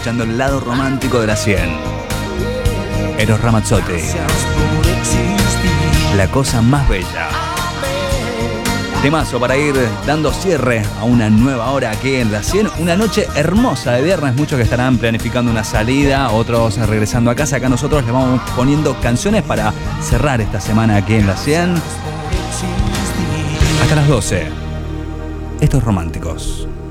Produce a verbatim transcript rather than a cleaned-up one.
escuchando el lado romántico de la cien. Eros Ramazzotti. La cosa más bella. Temazo para ir dando cierre a una nueva hora aquí en la cien. Una noche hermosa de viernes. Muchos que estarán planificando una salida, otros regresando a casa. Acá nosotros les vamos poniendo canciones para cerrar esta semana aquí en la cien. Hasta las doce. Estos románticos.